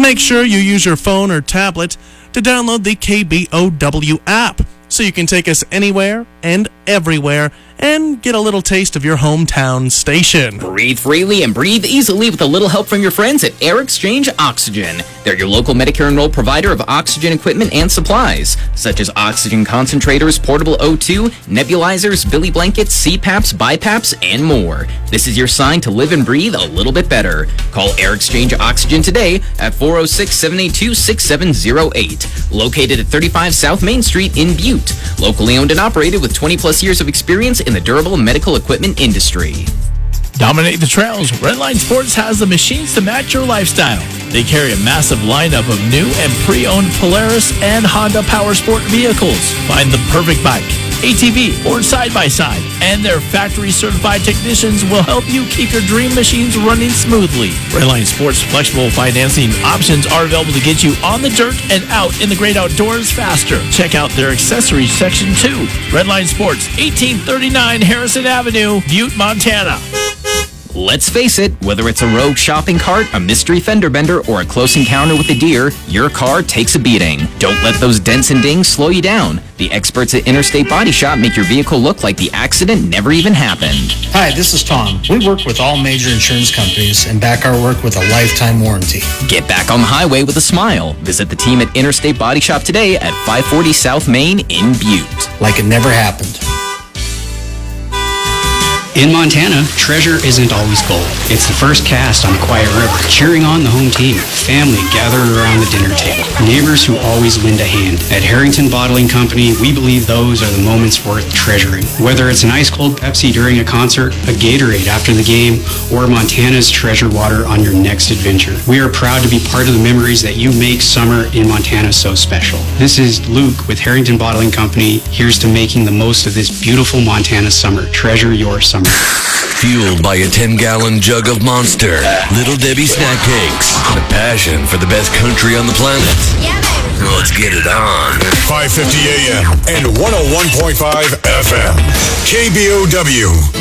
Make sure you use your phone or tablet to download the KBOW app so you can take us anywhere and everywhere and get a little taste of your hometown station. Breathe freely and breathe easily with a little help from your friends at Air Exchange Oxygen. They're your local Medicare-enrolled provider of oxygen equipment and supplies, such as oxygen concentrators, portable O2, nebulizers, Billy blankets, CPAPs, BiPAPs, and more. This is your sign to live and breathe a little bit better. Call Air Exchange Oxygen today at 406-782-6708. Located at 35 South Main Street in Butte. Locally owned and operated with 20-plus years of experience in the durable medical equipment industry. Dominate the trails. Redline Sports has the machines to match your lifestyle. They carry a massive lineup of new and pre-owned Polaris and Honda Power Sport vehicles. Find the perfect bike, ATV, or side-by-side, and their factory-certified technicians will help you keep your dream machines running smoothly. Redline Sports flexible financing options are available to get you on the dirt and out in the great outdoors faster. Check out their accessories section too. Redline Sports, 1839 Harrison Avenue, Butte, Montana. Let's face it, whether it's a rogue shopping cart, a mystery fender bender, or a close encounter with a deer, your car takes a beating. Don't let those dents and dings slow you down. The experts at Interstate Body Shop make your vehicle look like the accident never even happened. Hi, this is Tom. We work with all major insurance companies and back our work with a lifetime warranty. Get back on the highway with a smile. Visit the team at Interstate Body Shop today at 540 South Main in Butte. Like it never happened. In Montana, treasure isn't always gold. It's the first cast on the Quiet River, cheering on the home team, family gathered around the dinner table, neighbors who always lend a hand. At Harrington Bottling Company, we believe those are the moments worth treasuring. Whether it's an ice-cold Pepsi during a concert, a Gatorade after the game, or Montana's treasure water on your next adventure, we are proud to be part of the memories that you make summer in Montana so special. This is Luke with Harrington Bottling Company. Here's to making the most of this beautiful Montana summer. Treasure your summer. Fueled by a 10-gallon jug of Monster, Little Debbie snack cakes, and a passion for the best country on the planet. Yeah, baby. Let's get it on. 550 AM and 101.5 FM. KBOW.